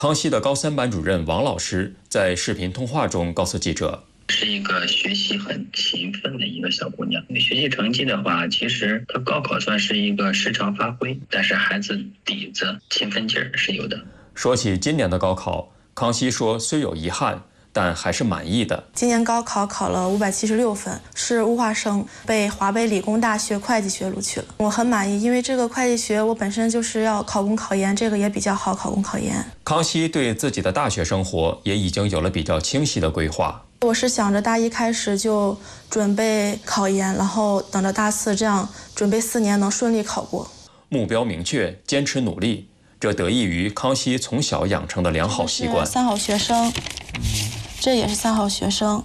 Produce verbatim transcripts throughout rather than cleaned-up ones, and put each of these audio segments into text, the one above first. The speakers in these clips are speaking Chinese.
康熙的高三班主任王老师在视频通话中告诉记者， 是一个学习很勤奋的一个小姑娘。学习成绩的话，其实她高考算是一个失常发挥，但是孩子底子、勤奋劲儿是有的。 说起今年的高考，康熙说虽有遗憾，但还是满意的。 今年高考考了五百七十六分，是物化生，被华北理工大学会计学录取了。我很满意，因为这个会计学我本身就是要考公考研，这个也比较好考公考研。 康熙对自己的大学生活也已经有了比较清晰的规划。 我是想着大一开始就准备考研，然后等着大四，这样准备四年能顺利考过。 目标明确，坚持努力，这得益于康熙从小养成的良好习惯。 三好学生，这也是三好学生。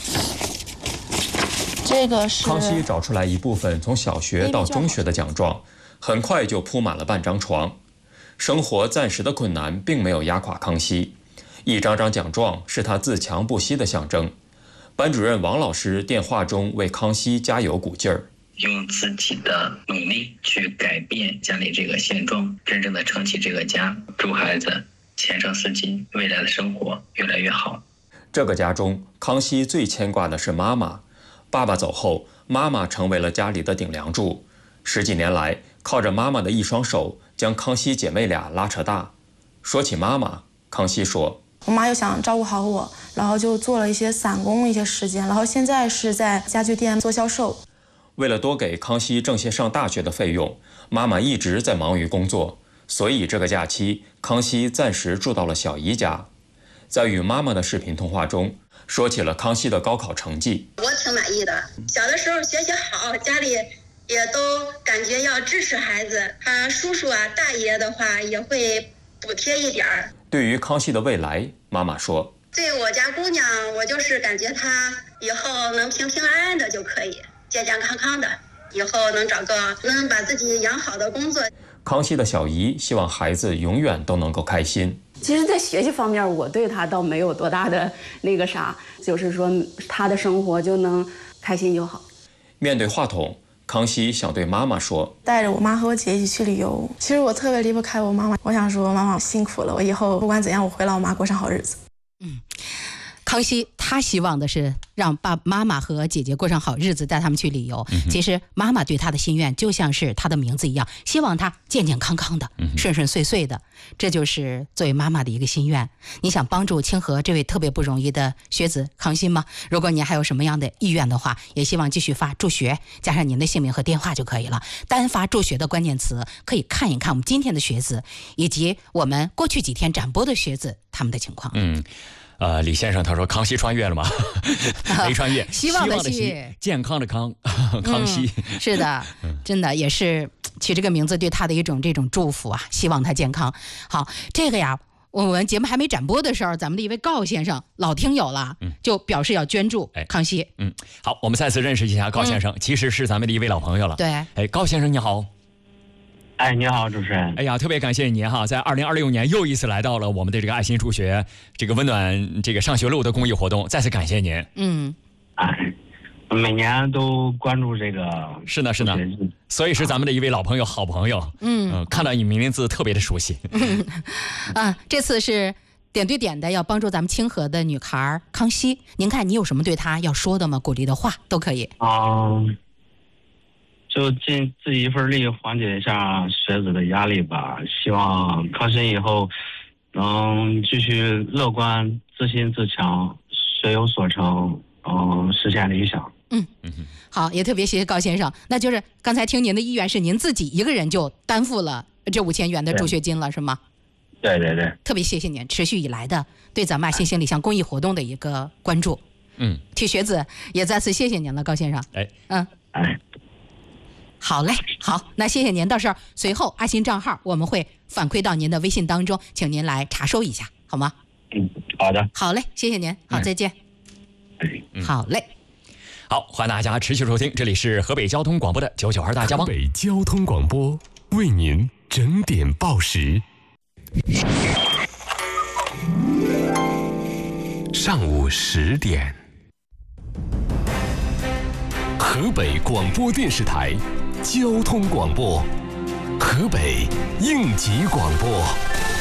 这个是康熙找出来一部分从小学到中学的奖状，很快就铺满了半张床。生活暂时的困难并没有压垮康熙，一张张奖状是他自强不息的象征。班主任王老师电话中为康熙加油鼓劲儿， 用自己的努力去改变家里这个现状，真正的撑起这个家。祝孩子前程似锦，未来的生活越来越好。 这个家中，康熙最牵挂的是妈妈。爸爸走后，妈妈成为了家里的顶梁柱。十几年来，靠着妈妈的一双手，将康熙姐妹俩拉扯大。说起妈妈，康熙说， 我妈又想照顾好我，然后就做了一些散工一些时间，然后现在是在家具店做销售。 为了多给康熙挣些上大学的费用，妈妈一直在忙于工作，所以这个假期，康熙暂时住到了小姨家。在与妈妈的视频通话中，说起了康熙的高考成绩。 我挺满意的，小的时候学习好，家里也都感觉要支持孩子，他叔叔啊大爷的话也会补贴一点儿。 对于康熙的未来，妈妈说， 对我家姑娘，我就是感觉她以后能平平安安的就可以，健健康康的，以后能找个能把自己养好的工作。 康熙的小姨希望孩子永远都能够开心。 其实在学习方面，我对他倒没有多大的那个啥，就是说他的生活就能开心就好。 面对话筒，康熙想对妈妈说， 带着我妈和我姐一起去旅游。其实我特别离不开我妈妈，我想说妈妈辛苦了，我以后不管怎样，我会让我妈过上好日子。 嗯，康熙他希望的是让爸妈妈和姐姐过上好日子，带他们去旅游。嗯、其实妈妈对他的心愿就像是他的名字一样，希望他健健康康的、嗯、顺顺遂遂的，这就是作为妈妈的一个心愿。你想帮助清河这位特别不容易的学子康熙吗？如果您还有什么样的意愿的话，也希望继续发助学，加上您的姓名和电话就可以了。单发助学的关键词可以看一看我们今天的学子，以及我们过去几天展播的学子他们的情况。 嗯。呃，李先生他说康熙穿越了吗？没穿越， 希望的希， 健康的康，康熙、 嗯、是的，真的也是取这个名字对他的一种这种祝福啊，希望他健康。好，这个呀，我们节目还没展播的时候，咱们的一位高先生老听友了，嗯、就表示要捐助康熙。 嗯，好，我们再次认识一下高先生，嗯、其实是咱们的一位老朋友了。 对， 哎，高先生你好。 哎，你好，主持人。 哎呀，特别感谢您哈，在二零二六年又一次来到了我们的这个爱心助学这个温暖这个上学路的公益活动，再次感谢您。 嗯， 哎，每年都关注这个， 是呢是呢，所以是咱们的一位老朋友、好朋友。嗯，呃、看到你名字特别的熟悉。 嗯，啊，这次是点对点的要帮助咱们清河的女孩康熙，您看你有什么对她要说的吗？鼓励的话都可以。 嗯。就尽自己一份力，缓解一下学子的压力吧。希望康熙以后能继续乐观、自信自强，学有所成，嗯，实现理想。 嗯嗯，好，也特别谢谢高先生。那就是刚才听您的意愿是您自己一个人就担负了这五千元的助学金了，是吗？ 对对对， 特别谢谢您持续以来的对咱们爱心行李箱公益活动的一个关注。嗯，替学子也再次谢谢您了，高先生。 哎， 嗯， 哎。 好嘞，好，那谢谢您。到时候随后爱心账号我们会反馈到您的微信当中，请您来查收一下，好吗？ 嗯，好的。 好嘞，谢谢您。好，再见。嗯、好嘞。 好，欢迎大家持续收听，这里是河北交通广播的九九二大家帮。 河北交通广播为您整点报时。上午十点，河北广播电视台交通广播，河北应急广播。